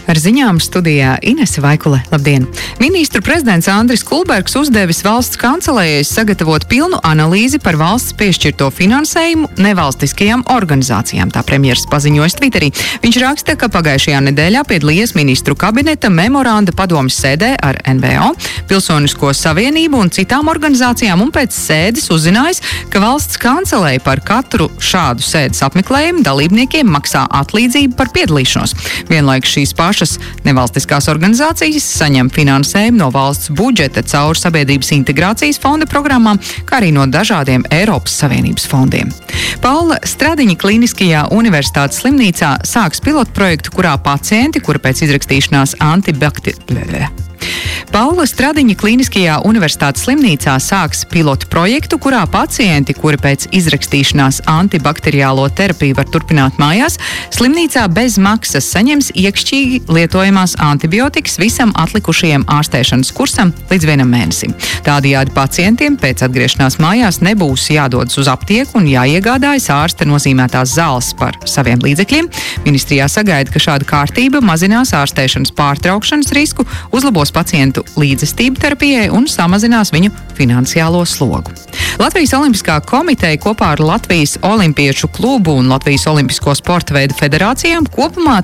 Ar ziņām studijā Inese Vaikule. Labdien! Ministru prezidents Andris Kulbergs uzdevis valsts kancelējai sagatavot pilnu analīzi par valsts piešķirto finansējumu nevalstiskajām organizācijām, tā premjeras paziņojas Twitterī. Viņš raksta, ka pagājušajā nedēļā piedalījies ministru kabineta memoranda padomes sēdē ar NVO, Pilsonisko savienību un citām organizācijām, un pēc sēdes uzzinājis, ka valsts kancelēja par katru šādu sēdes apmeklējumu dalībniekiem maksā atlīdzību par piedalīšanos. Vienlaikus šīs pašas nevalstiskās organizācijas saņem finansējumu no valsts budžeta caur Sabiedrības integrācijas fonda programmām, kā arī no dažādiem Eiropas Savienības fondiem. Paula Stradiņa Kliniskajā universitātes slimnīcā sāks pilotprojektu, kurā pacienti, kuri pēc izrakstīšanās Paula Stradiņa Kliniskajā universitātes slimnīcā sāks pilotu projektu, kurā pacienti, kuri pēc izrakstīšanās antibakteriālo terapiju var turpināt mājās, slimnīcā bez maksas saņems iekšķīgi lietojamās antibiotikas visam atlikušajam ārstēšanas kursam līdz 1 mēnesim. Tādējādi pacientiem pēc atgriešanās mājās nebūs jādodas uz aptieku un jāiegādājas ārsta nozīmētās zāles par saviem līdzekļiem. Ministrijā sagaida, ka šāda kārtība mazinās ārstēšanas pārtraukšanas risku, uzlabos pacientu līdzestību terapijai un samazinās viņu finansiālo slogu. Latvijas Olimpiskā komiteja kopā ar Latvijas Olimpiešu klubu un Latvijas Olimpisko sporta veidu federācijām kopumā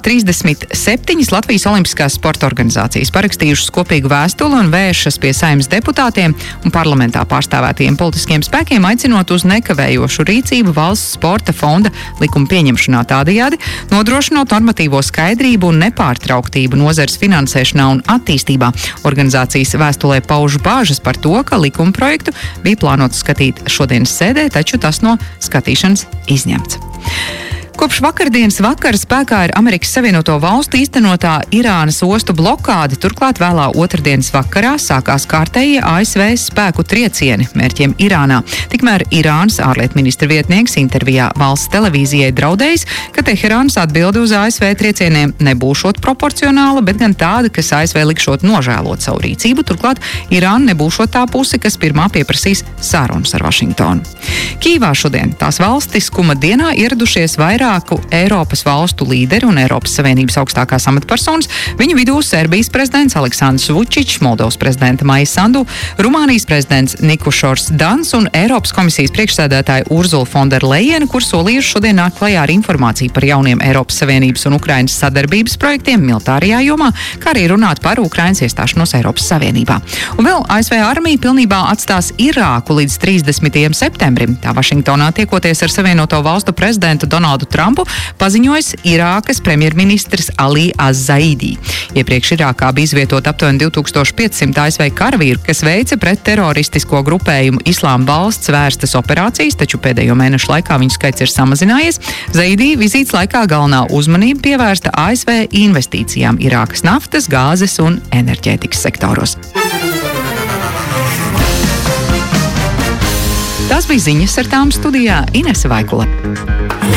37 Latvijas Olimpiskās sporta organizācijas parakstījušas kopīgu vēstuli un vēršas pie Saeimas deputātiem un parlamentā pārstāvētajiem politiskiem spēkiem, aicinot uz nekavējošu rīcību valsts sporta fonda likuma pieņemšanā, tādējādi nodrošinot normatīvo skaidrību un nepārtrauktību nozares finansēšanā un attīstībā. Organizācijas vēstulē pauž bāžas par to, ka likuma projektu bija plānots skatīt šodienas sēdē, taču tas no skatīšanas izņemts. Kopš vakardienas vakara spēkā ir Amerikas Savienoto Valstu īstenotā Irānas ostu blokāde, turklāt vēlā otrdienas vakarā sākās kārtējie ASV spēku triecieni mērķiem Irānā. Tikmēr Irānas ārlietu ministra vietnieks intervijā valsts televīzijai draudējis, ka Teherānas atbilde uz ASV triecieniem nebūšot proporcionāla, bet gan tāda, kas ASV likšot nožēlot savu rīcību, turklāt Irāna nebūšot tā puse, kas pirmā pieprasīs sarunas ar Vašingtonu. Kīvā šodien tās valstiskuma dienā ieradušies vairāku Eiropas valstu līderi un Eiropas Savienības augstākās amatpersonas, viņu vidū Serbijas prezidents Aleksandrs Vučičs, Moldovas prezidenta Maija Sandu, Rumānijas prezidents Nikušors Dans un Eiropas komisijas priekšsēdētāja Urzula von der Leyena, kur solījuši šodien nāk klajā ar informāciju par jauniem Eiropas Savienības un Ukrainas sadarbības projektiem militārajā jomā, kā arī runāt par Ukrainas iestāšanos Eiropas Savienībā. Un vēl ASV armija pilnībā atstās Irāku līdz 30. septembrim. Tā Vašingtonā tiekoties ar Savienoto Valstu prezidentu Donaldu Trumpu paziņojis Irākas premjerministrs Ali Az-Zaidi. Iepriekš Irākā bija izvietot aptuveni 2500 ASV karavīru, kas veica pret teroristisko grupējumu Islāma valsts vērstas operācijas, taču pēdējo mēnešu laikā viņu skaits ir samazinājies. Zaidi vizītes laikā galvenā uzmanība pievērsta ASV investīcijām Irākas naftas, gāzes un enerģētikas sektoros. Tas bija ziņas, ar tām studijā Inese Vaikule.